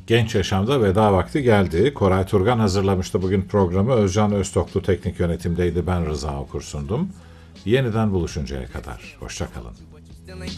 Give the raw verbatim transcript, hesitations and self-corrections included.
Genç Yaşam'da veda vakti geldi. Koray Turgan hazırlamıştı bugün programı. Özcan Öztoklu teknik yönetimdeydi. Ben Rıza Okur sundum. Yeniden buluşuncaya kadar. Hoşça kalın.